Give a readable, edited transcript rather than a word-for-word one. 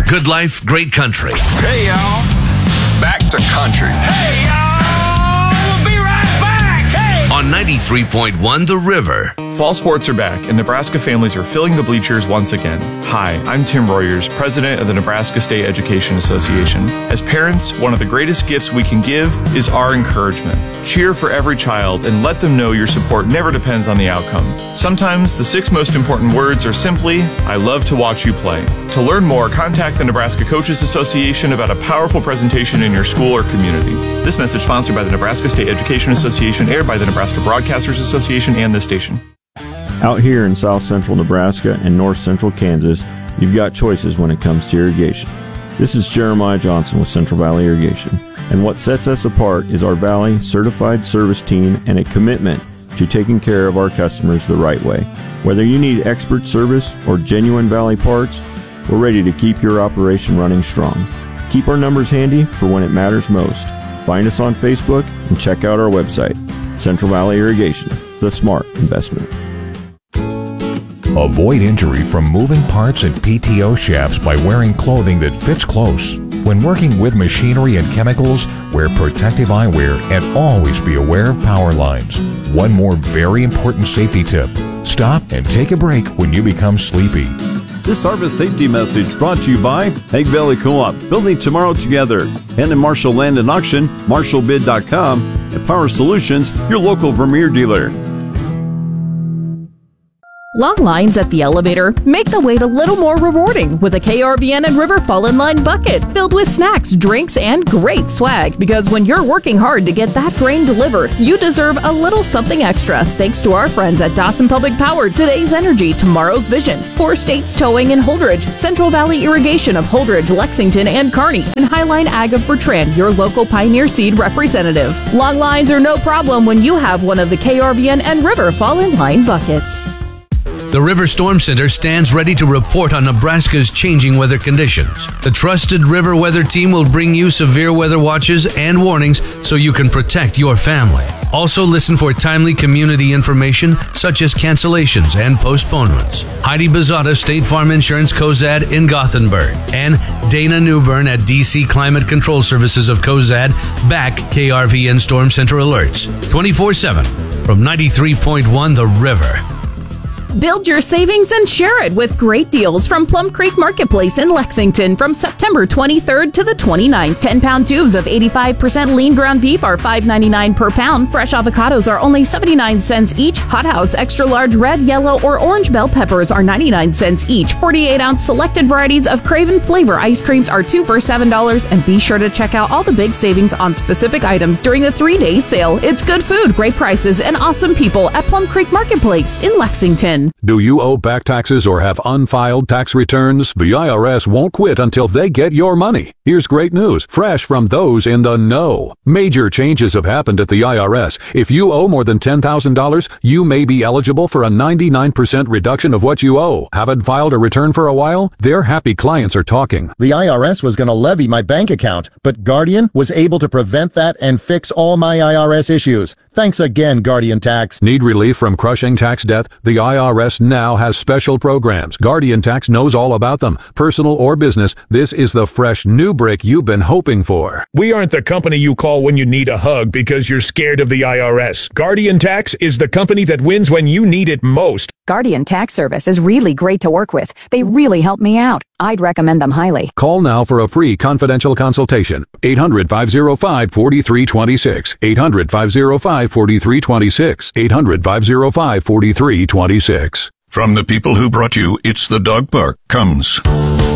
Good life, great country. Hey, y'all. Back to country. Hey, y'all. We'll be right back. Hey. On 93.1 The River. Fall sports are back, and Nebraska families are filling the bleachers once again. Hi, I'm Tim Royers, president of the Nebraska State Education Association. As parents, one of the greatest gifts we can give is our encouragement. Cheer for every child and let them know your support never depends on the outcome. Sometimes the 6 most important words are simply, I love to watch you play. To learn more, contact the Nebraska Coaches Association about a powerful presentation in your school or community. This message sponsored by the Nebraska State Education Association, aired by the Nebraska Broadcasters Association and this station. Out here in south central Nebraska and north central Kansas, you've got choices when it comes to irrigation. This is Jeremiah Johnson with Central Valley Irrigation, and what sets us apart is our Valley certified service team and a commitment to taking care of our customers the right way. Whether you need expert service or genuine Valley parts, we're ready to keep your operation running strong. Keep our numbers handy for when it matters most. Find us on Facebook and check out our website. Central Valley Irrigation, the smart investment. Avoid injury from moving parts and PTO shafts by wearing clothing that fits close. When working with machinery and chemicals, wear protective eyewear and always be aware of power lines. One more very important safety tip: stop and take a break when you become sleepy. This harvest safety message brought to you by Egg Valley Co-op, building tomorrow together, and in Marshall Land and Auction, marshallbid.com, and Power Solutions, your local Vermeer dealer. Long lines at the elevator make the wait a little more rewarding with a KRVN and River Fall in Line bucket filled with snacks, drinks, and great swag. Because when you're working hard to get that grain delivered, you deserve a little something extra. Thanks to our friends at Dawson Public Power, today's energy, tomorrow's vision. 4 States Towing in Holdridge, Central Valley Irrigation of Holdridge, Lexington, and Kearney, and Highline Ag of Bertrand, your local Pioneer Seed representative. Long lines are no problem when you have one of the KRVN and River Fall in Line buckets. The River Storm Center stands ready to report on Nebraska's changing weather conditions. The trusted River Weather Team will bring you severe weather watches and warnings so you can protect your family. Also listen for timely community information such as cancellations and postponements. Heidi Bezzotta, State Farm Insurance Cozad in Gothenburg, and Dana Newbern at DC Climate Control Services of Cozad back KRVN Storm Center alerts 24/7 from 93.1 The River. Build your savings and share it with great deals from Plum Creek Marketplace in Lexington from September 23rd to the 29th. 10-pound tubes of 85% lean ground beef are $5.99 per pound. Fresh avocados are only 79 cents each. Hot House extra large red, yellow, or orange bell peppers are 99 cents each. 48-ounce selected varieties of Craven flavor ice creams are 2 for $7. And be sure to check out all the big savings on specific items during the 3-day sale. It's good food, great prices, and awesome people at Plum Creek Marketplace in Lexington. Do you owe back taxes or have unfiled tax returns? The IRS won't quit until they get your money. Here's great news, fresh from those in the know. Major changes have happened at the IRS. If you owe more than $10,000, you may be eligible for a 99% reduction of what you owe. Haven't filed a return for a while? Their happy clients are talking. The IRS was going to levy my bank account, but Guardian was able to prevent that and fix all my IRS issues. Thanks again, Guardian Tax. Need relief from crushing tax debt? The IRS now has special programs. Guardian Tax knows all about them. Personal or business, this is the fresh new break you've been hoping for. We aren't the company you call when you need a hug because you're scared of the IRS. Guardian Tax is the company that wins when you need it most. Guardian Tax Service is really great to work with. They really help me out. I'd recommend them highly. Call now for a free confidential consultation. 800-505-4326. 800-505-4326. 800-505-4326. From the people who brought you It's the Dog Park comes